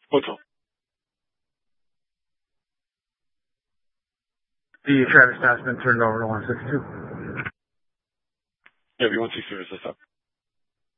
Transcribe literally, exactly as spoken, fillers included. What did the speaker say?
What's up? The Travis has been turned over to one sixty-two. Yeah, V one six two is up.